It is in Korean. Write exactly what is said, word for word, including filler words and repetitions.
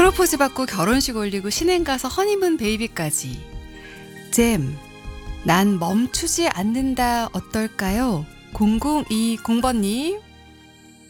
프로포즈 받고 결혼식 올리고 신행 가서 허니문 베이비까지. 잼, 난 멈추지 않는다 어떨까요? 공공이공 번님.